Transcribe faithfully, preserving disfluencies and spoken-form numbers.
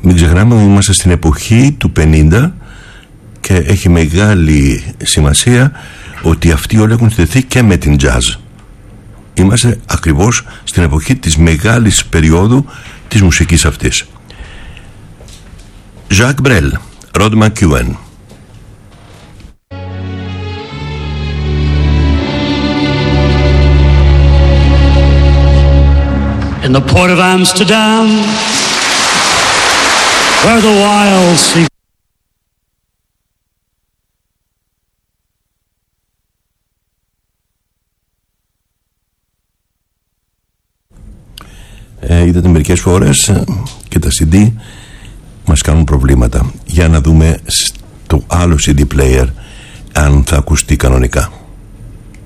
Μην ξεχνάμε ότι είμαστε στην εποχή του πενήντα και έχει μεγάλη σημασία ότι αυτοί όλοι έχουν συνδεθεί και με την jazz. Είμαστε ακριβώς στην εποχή της μεγάλης περίοδου της μουσικής αυτής. Jacques Brel, Rod McEwen. In the port of Amsterdam, where the wild sea ε, είδατε μερικές φορές ε, και τα σι ντι μας κάνουν προβλήματα. Για να δούμε στο άλλο σι ντι player αν θα ακουστεί κανονικά.